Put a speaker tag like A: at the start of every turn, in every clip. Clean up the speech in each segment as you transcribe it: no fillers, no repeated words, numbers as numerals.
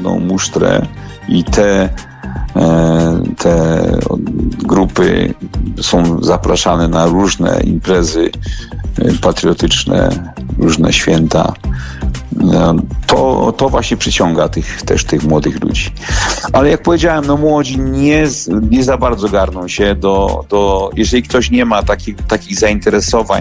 A: czarną musztrę i te grupy są zapraszane na różne imprezy patriotyczne, różne święta. To właśnie przyciąga tych młodych ludzi. Ale jak powiedziałem, młodzi nie za bardzo garną się jeżeli ktoś nie ma takich zainteresowań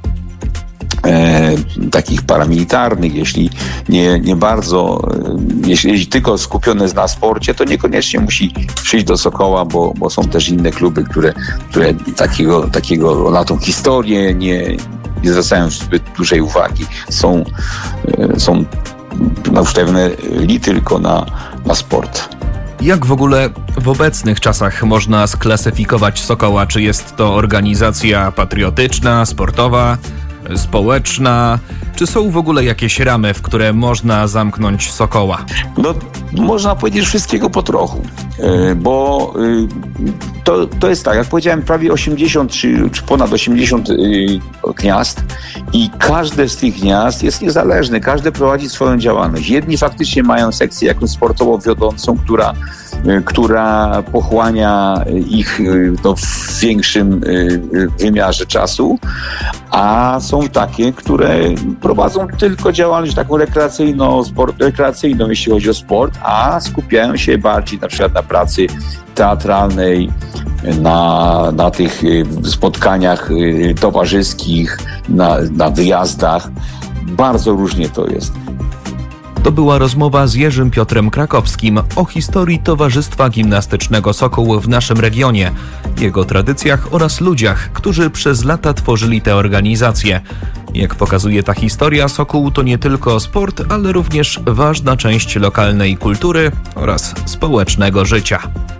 A: takich paramilitarnych, jeśli nie bardzo, jeśli tylko skupione jest na sporcie, to niekoniecznie musi przyjść do Sokoła, bo są też inne kluby, które takiego na tą historię nie zwracają zbyt dużej uwagi. Są nastawione tylko na sport.
B: Jak w ogóle w obecnych czasach można sklasyfikować Sokoła? Czy jest to organizacja patriotyczna, sportowa, społeczna? Czy są w ogóle jakieś ramy, w które można zamknąć Sokoła?
A: Można powiedzieć wszystkiego po trochu, bo to jest tak, jak powiedziałem, prawie 80 czy ponad 80 gniazd i każde z tych gniazd jest niezależne, każde prowadzi swoją działalność. Jedni faktycznie mają sekcję jakąś sportowo wiodącą, która pochłania ich w większym wymiarze czasu, a są takie, które prowadzą tylko działalność taką rekreacyjną, jeśli chodzi o sport, a skupiają się bardziej na przykład na pracy teatralnej, na tych spotkaniach towarzyskich, na wyjazdach. Bardzo różnie to jest.
B: To była rozmowa z Jerzym Piotrem Krakowskim o historii Towarzystwa Gimnastycznego Sokół w naszym regionie, jego tradycjach oraz ludziach, którzy przez lata tworzyli tę organizację. Jak pokazuje ta historia, Sokół to nie tylko sport, ale również ważna część lokalnej kultury oraz społecznego życia.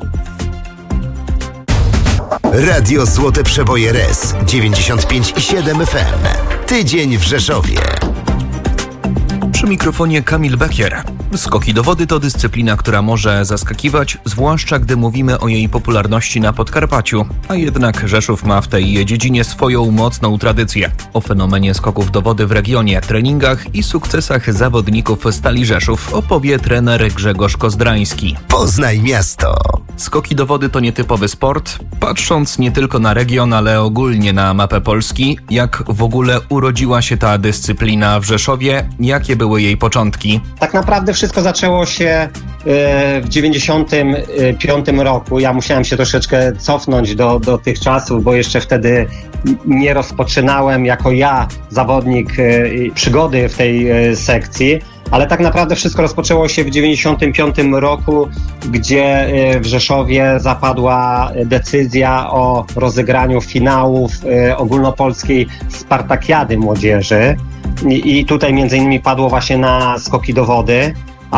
C: Radio Złote Przeboje RS 95,7 FM. Tydzień w Rzeszowie.
B: Przy mikrofonie Kamil Bekier. Skoki do wody to dyscyplina, która może zaskakiwać, zwłaszcza gdy mówimy o jej popularności na Podkarpaciu. A jednak Rzeszów ma w tej dziedzinie swoją mocną tradycję. O fenomenie skoków do wody w regionie, treningach i sukcesach zawodników Stali Rzeszów opowie trener Grzegorz Kozdrański.
C: Poznaj miasto.
B: Skoki do wody to nietypowy sport. Patrząc nie tylko na region, ale ogólnie na mapę Polski, jak w ogóle urodziła się ta dyscyplina w Rzeszowie? Jakie były jej początki?
D: Tak naprawdę wszystko zaczęło się w 95 roku. Ja musiałem się troszeczkę cofnąć do tych czasów, bo jeszcze wtedy nie rozpoczynałem jako zawodnik przygody w tej sekcji. Ale tak naprawdę wszystko rozpoczęło się w 95 roku, gdzie w Rzeszowie zapadła decyzja o rozegraniu finałów ogólnopolskiej Spartakiady Młodzieży. I tutaj między innymi padło właśnie na skoki do wody,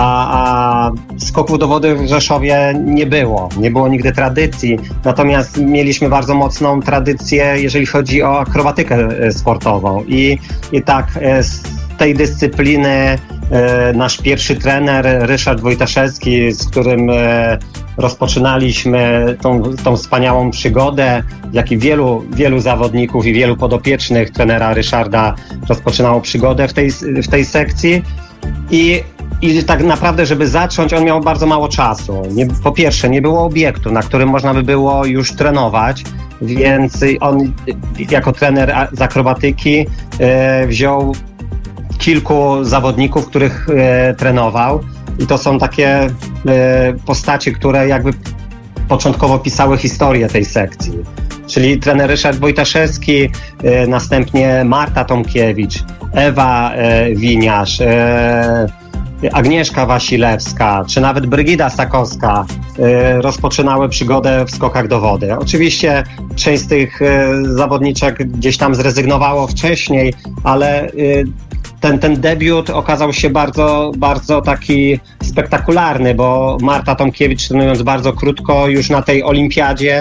D: a skoków do wody w Rzeszowie nie było nigdy tradycji, natomiast mieliśmy bardzo mocną tradycję, jeżeli chodzi o akrobatykę sportową i tak z tej dyscypliny nasz pierwszy trener Ryszard Wojtaszewski, z którym rozpoczynaliśmy tą wspaniałą przygodę, jak i wielu zawodników i wielu podopiecznych trenera Ryszarda rozpoczynało przygodę w tej sekcji i tak naprawdę, żeby zacząć, on miał bardzo mało czasu. Po pierwsze, nie było obiektu, na którym można by było już trenować, więc on jako trener z akrobatyki wziął kilku zawodników, których trenował i to są takie postacie, które jakby początkowo pisały historię tej sekcji. Czyli trener Ryszard Wojtaszewski, następnie Marta Tomkiewicz, Ewa Winiarz, Agnieszka Wasilewska, czy nawet Brygida Sakowska rozpoczynały przygodę w skokach do wody. Oczywiście część z tych zawodniczek gdzieś tam zrezygnowało wcześniej, ale ten debiut okazał się bardzo, bardzo taki spektakularny, bo Marta Tomkiewicz, trenując bardzo krótko, już na tej olimpiadzie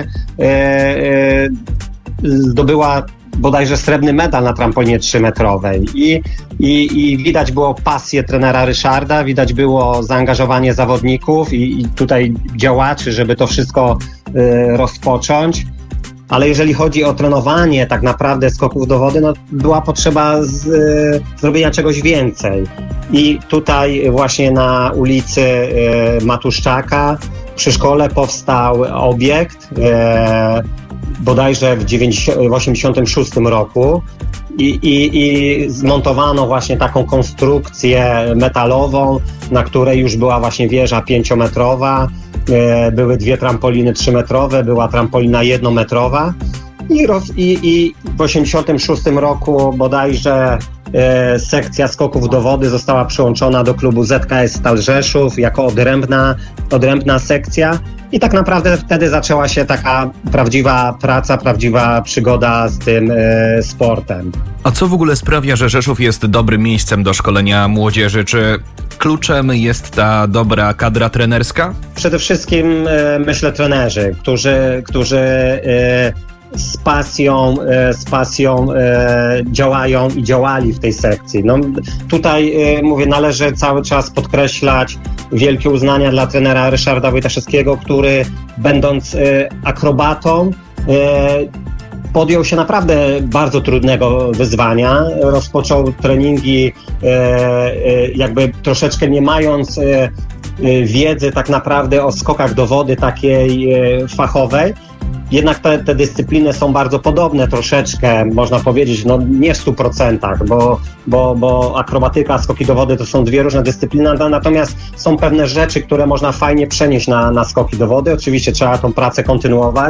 D: zdobyła bodajże srebrny medal na trampolinie 3-metrowej i widać było pasję trenera Ryszarda, widać było zaangażowanie zawodników i tutaj działaczy, żeby to wszystko rozpocząć. ale jeżeli chodzi o trenowanie tak naprawdę skoków do wody, no była potrzeba zrobienia czegoś więcej. I tutaj właśnie na ulicy Matuszczaka przy szkole powstał obiekt, bodajże w 1986 roku i zmontowano właśnie taką konstrukcję metalową, na której już była właśnie wieża 5-metrowa, były 2 trampoliny 3-metrowe, była trampolina 1-metrowa i w 1986 roku bodajże sekcja skoków do wody została przyłączona do klubu ZKS Stal Rzeszów jako odrębna sekcja i tak naprawdę wtedy zaczęła się taka prawdziwa praca, prawdziwa przygoda z tym sportem.
B: A co w ogóle sprawia, że Rzeszów jest dobrym miejscem do szkolenia młodzieży? Czy kluczem jest ta dobra kadra trenerska?
D: Przede wszystkim myślę trenerzy, którzy z pasją działają i działali w tej sekcji. No, tutaj mówię, należy cały czas podkreślać wielkie uznania dla trenera Ryszarda Wojtaszewskiego, który będąc akrobatą podjął się naprawdę bardzo trudnego wyzwania. Rozpoczął treningi jakby troszeczkę nie mając wiedzy tak naprawdę o skokach do wody takiej fachowej. Jednak te dyscypliny są bardzo podobne troszeczkę, można powiedzieć, no nie w 100%, bo akrobatyka, skoki do wody to są 2 różne dyscypliny, natomiast są pewne rzeczy, które można fajnie przenieść na skoki do wody. Oczywiście trzeba tą pracę kontynuować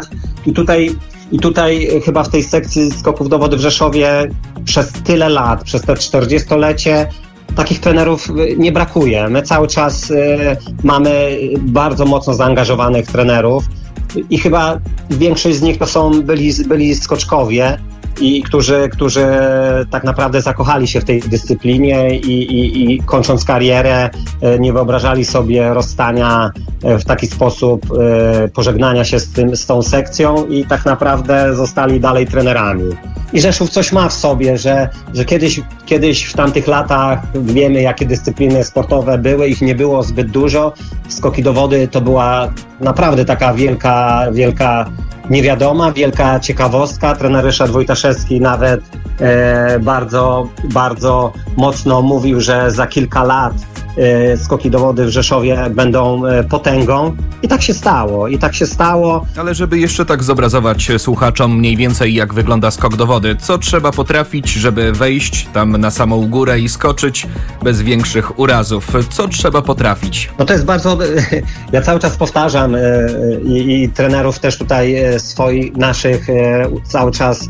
D: i tutaj chyba w tej sekcji skoków do wody w Rzeszowie przez tyle lat, przez te 40-lecie takich trenerów nie brakuje. My cały czas mamy bardzo mocno zaangażowanych trenerów i chyba większość z nich to byli skoczkowie, i którzy tak naprawdę zakochali się w tej dyscyplinie i kończąc karierę nie wyobrażali sobie rozstania w taki sposób, pożegnania się z tą sekcją i tak naprawdę zostali dalej trenerami. I Rzeszów coś ma w sobie, że kiedyś w tamtych latach wiemy, jakie dyscypliny sportowe były, ich nie było zbyt dużo. Skoki do wody to była naprawdę taka wielka niewiadoma, wielka ciekawostka. Trener Ryszard Wojtaszewski nawet bardzo, bardzo mocno mówił, że za kilka lat skoki do wody w Rzeszowie będą potęgą. I tak się stało.
B: Ale żeby jeszcze tak zobrazować słuchaczom mniej więcej, jak wygląda skok do wody, co trzeba potrafić, żeby wejść tam na samą górę i skoczyć bez większych urazów? Co trzeba potrafić?
D: No to jest bardzo... Ja cały czas powtarzam i trenerów też tutaj naszych cały czas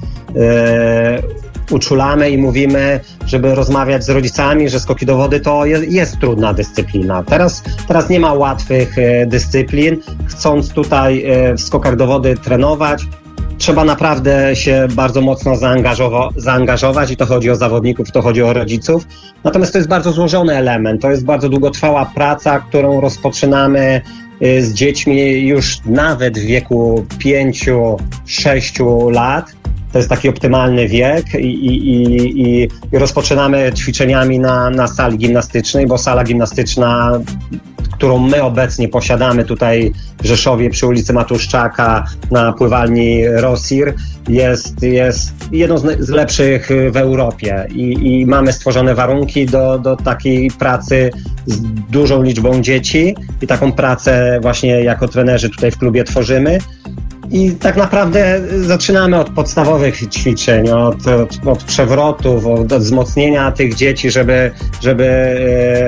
D: uczulamy i mówimy, żeby rozmawiać z rodzicami, że skoki do wody to jest trudna dyscyplina. Teraz nie ma łatwych dyscyplin. Chcąc tutaj w skokach do wody trenować, trzeba naprawdę się bardzo mocno zaangażować i to chodzi o zawodników, to chodzi o rodziców. Natomiast to jest bardzo złożony element, to jest bardzo długotrwała praca, którą rozpoczynamy z dziećmi już nawet w wieku 5-6 lat. To jest taki optymalny wiek i rozpoczynamy ćwiczeniami na sali gimnastycznej, bo sala gimnastyczna, którą my obecnie posiadamy tutaj w Rzeszowie przy ulicy Matuszczaka na pływalni Rosir, jest jedną z lepszych w Europie i mamy stworzone warunki do takiej pracy z dużą liczbą dzieci i taką pracę właśnie jako trenerzy tutaj w klubie tworzymy. I tak naprawdę zaczynamy od podstawowych ćwiczeń, od przewrotów, od wzmocnienia tych dzieci, żeby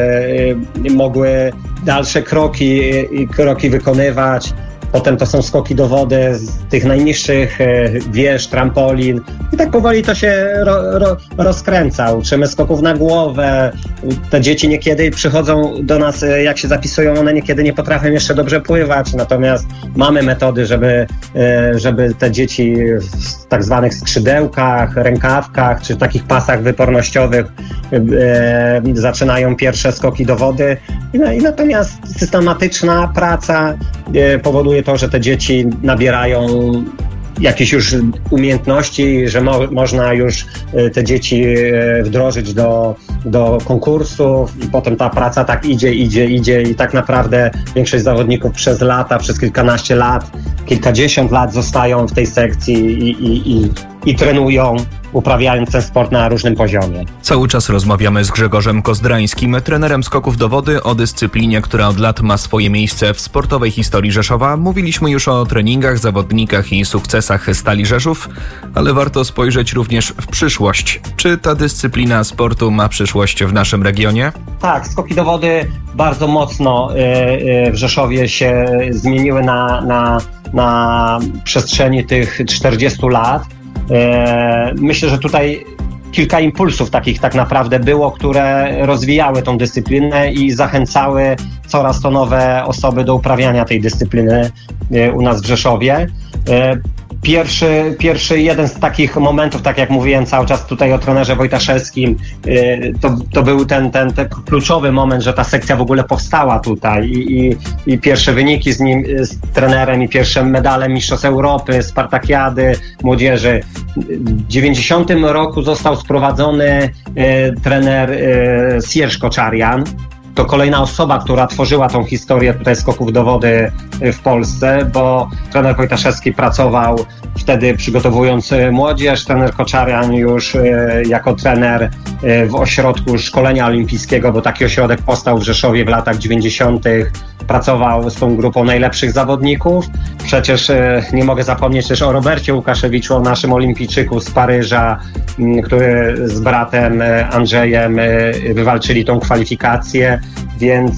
D: mogły dalsze kroki wykonywać. Potem to są skoki do wody z tych najniższych wież, trampolin i tak powoli to się rozkręca. Uczymy skoków na głowę. Te dzieci niekiedy przychodzą do nas, jak się zapisują, one niekiedy nie potrafią jeszcze dobrze pływać, natomiast mamy metody, żeby te dzieci w tak zwanych skrzydełkach, rękawkach czy takich pasach wypornościowych zaczynają pierwsze skoki do wody. I natomiast systematyczna praca powoduje to, że te dzieci nabierają jakieś już umiejętności, że można już te dzieci wdrożyć do konkursów i potem ta praca tak idzie i tak naprawdę większość zawodników przez lata, przez kilkanaście lat, kilkadziesiąt lat zostają w tej sekcji i trenują, uprawiając ten sport na różnym poziomie.
B: Cały czas rozmawiamy z Grzegorzem Kozdrańskim, trenerem skoków do wody, o dyscyplinie, która od lat ma swoje miejsce w sportowej historii Rzeszowa. Mówiliśmy już o treningach, zawodnikach i sukcesach Stali Rzeszów, ale warto spojrzeć również w przyszłość. Czy ta dyscyplina sportu ma przyszłość w naszym regionie?
D: Tak, skoki do wody bardzo mocno w Rzeszowie się zmieniły na przestrzeni tych 40 lat. Myślę, że tutaj kilka impulsów takich tak naprawdę było, które rozwijały tą dyscyplinę i zachęcały coraz to nowe osoby do uprawiania tej dyscypliny u nas w Rzeszowie. Pierwszy jeden z takich momentów, tak jak mówiłem cały czas tutaj o trenerze Wojtaszewskim, to był ten kluczowy moment, że ta sekcja w ogóle powstała tutaj i pierwsze wyniki z trenerem i pierwsze medale Mistrzostw Europy, Spartakiady młodzieży. W 90 roku został sprowadzony trener Sierż Koczarian. To kolejna osoba, która tworzyła tą historię tutaj skoków do wody w Polsce, bo trener Wojtaszewski pracował wtedy przygotowując młodzież, trener Koczarian już jako trener w ośrodku szkolenia olimpijskiego, bo taki ośrodek powstał w Rzeszowie w latach 90. Pracował z tą grupą najlepszych zawodników. Przecież nie mogę zapomnieć też o Robercie Łukaszewiczu, o naszym olimpijczyku z Paryża, który z bratem Andrzejem wywalczyli tą kwalifikację, więc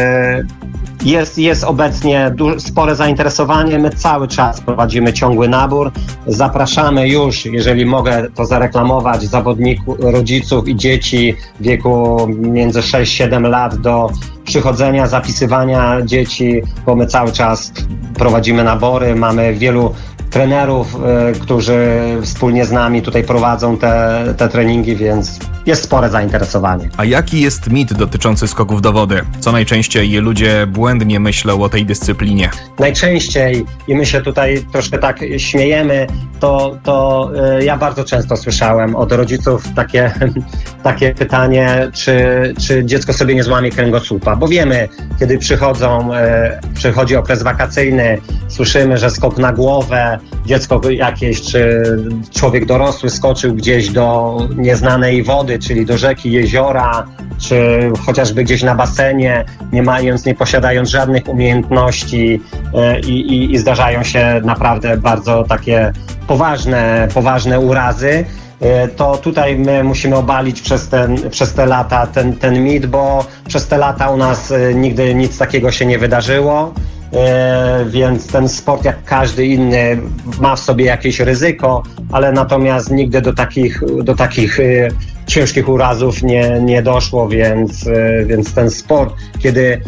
D: jest obecnie spore zainteresowanie. My cały czas prowadzimy ciągły nabór. Zapraszamy już, jeżeli mogę to zareklamować, zawodników, rodziców i dzieci w wieku między 6-7 lat do przychodzenia, zapisywania dzieci, bo my cały czas prowadzimy nabory, mamy wielu trenerów, którzy wspólnie z nami tutaj prowadzą te treningi, więc jest spore zainteresowanie.
B: A jaki jest mit dotyczący skoków do wody? Co najczęściej ludzie błędnie myślą o tej dyscyplinie?
D: Najczęściej, i my się tutaj troszkę tak śmiejemy, to ja bardzo często słyszałem od rodziców takie pytanie, czy dziecko sobie nie złamie kręgosłupa, bo wiemy, kiedy przychodzi okres wakacyjny, słyszymy, że skok na głowę, dziecko jakieś, czy człowiek dorosły skoczył gdzieś do nieznanej wody, czyli do rzeki, jeziora, czy chociażby gdzieś na basenie, nie posiadając żadnych umiejętności i zdarzają się naprawdę bardzo takie poważne urazy, to tutaj my musimy obalić przez te lata ten mit, bo przez te lata u nas nigdy nic takiego się nie wydarzyło. Więc ten sport, jak każdy inny, ma w sobie jakieś ryzyko, ale natomiast nigdy do takich ciężkich urazów nie doszło, więc ten sport, kiedy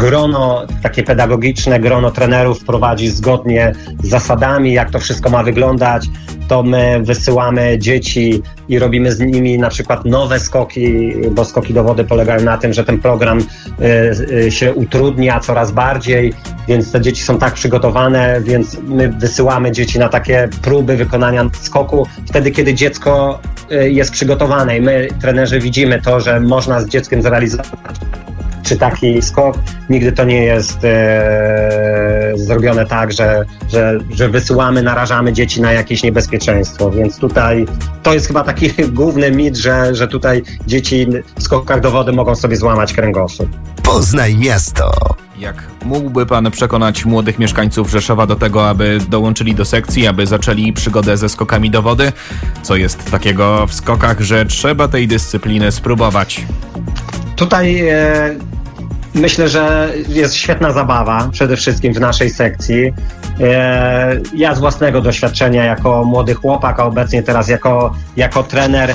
D: takie pedagogiczne grono trenerów prowadzi zgodnie z zasadami, jak to wszystko ma wyglądać, to my wysyłamy dzieci i robimy z nimi na przykład nowe skoki, bo skoki do wody polegają na tym, że ten program się utrudnia coraz bardziej, więc te dzieci są tak przygotowane, więc my wysyłamy dzieci na takie próby wykonania skoku wtedy, kiedy dziecko jest przygotowane i my, trenerzy, widzimy to, że można z dzieckiem zrealizować czy taki skok. Nigdy to nie jest zrobione tak, że wysyłamy, narażamy dzieci na jakieś niebezpieczeństwo, więc tutaj to jest chyba taki główny mit, że tutaj dzieci w skokach do wody mogą sobie złamać kręgosłup.
C: Poznaj miasto.
B: Jak mógłby pan przekonać młodych mieszkańców Rzeszowa do tego, aby dołączyli do sekcji, aby zaczęli przygodę ze skokami do wody? Co jest takiego w skokach, że trzeba tej dyscypliny spróbować?
D: Tutaj myślę, że jest świetna zabawa przede wszystkim w naszej sekcji. Ja z własnego doświadczenia jako młody chłopak, a obecnie teraz jako trener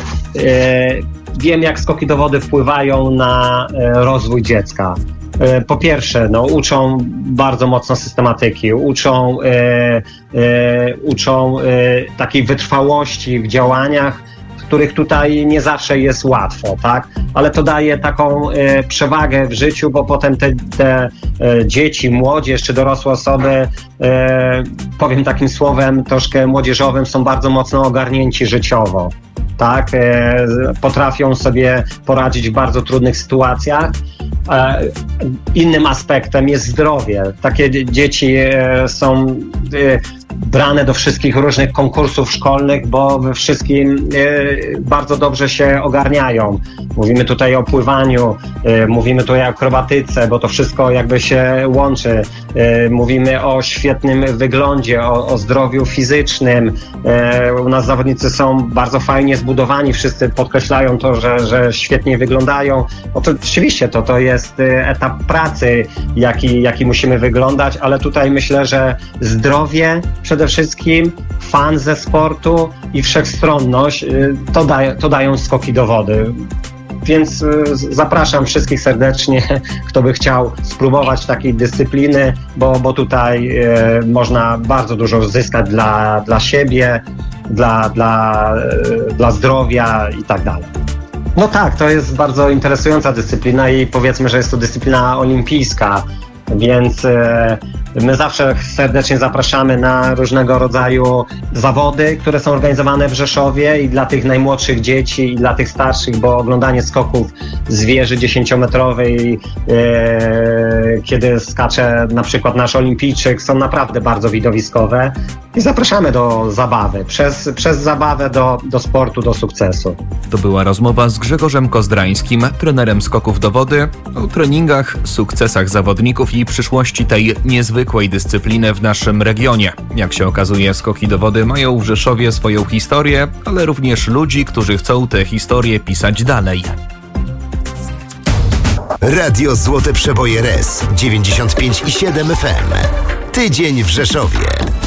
D: wiem, jak skoki do wody wpływają na rozwój dziecka. Po pierwsze, uczą bardzo mocno systematyki, uczą takiej wytrwałości w działaniach, których tutaj nie zawsze jest łatwo, tak? Ale to daje taką przewagę w życiu, bo potem te dzieci, młodzież czy dorosłe osoby, powiem takim słowem troszkę młodzieżowym, są bardzo mocno ogarnięci życiowo. Tak, potrafią sobie poradzić w bardzo trudnych sytuacjach. Innym aspektem jest zdrowie. Takie dzieci są brane do wszystkich różnych konkursów szkolnych, bo we wszystkim bardzo dobrze się ogarniają. Mówimy tutaj o pływaniu, mówimy tutaj o akrobatyce, bo to wszystko jakby się łączy. Mówimy o świetnym wyglądzie, o zdrowiu fizycznym. U nas zawodnicy są bardzo fajnie zbudowani, wszyscy podkreślają to, że świetnie wyglądają. No to oczywiście to jest etap pracy, jaki musimy wyglądać, ale tutaj myślę, że zdrowie przede wszystkim, fan ze sportu i wszechstronność to dają skoki do wody. Więc zapraszam wszystkich serdecznie, kto by chciał spróbować takiej dyscypliny, bo tutaj można bardzo dużo zyskać dla siebie, dla zdrowia i tak dalej. No tak, to jest bardzo interesująca dyscyplina i powiedzmy, że jest to dyscyplina olimpijska, więc my zawsze serdecznie zapraszamy na różnego rodzaju zawody, które są organizowane w Rzeszowie i dla tych najmłodszych dzieci i dla tych starszych, bo oglądanie skoków z wieży 10-metrowej, kiedy skacze na przykład nasz olimpijczyk, są naprawdę bardzo widowiskowe i zapraszamy do zabawy, przez zabawę do sportu, do sukcesu.
B: To była rozmowa z Grzegorzem Kozdrańskim, trenerem skoków do wody, o treningach, sukcesach zawodników i przyszłości tej niezwykłej dyscypliny w naszym regionie. Jak się okazuje, skoki do wody mają w Rzeszowie swoją historię, ale również ludzi, którzy chcą tę historię pisać dalej.
C: Radio Złote Przeboje RS 95,7 FM. Tydzień w Rzeszowie.